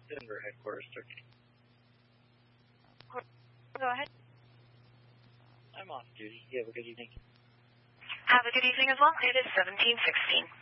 Denver headquarters, sir. Go ahead. I'm off duty. You have a good evening. Have a good evening as well. It is 1716.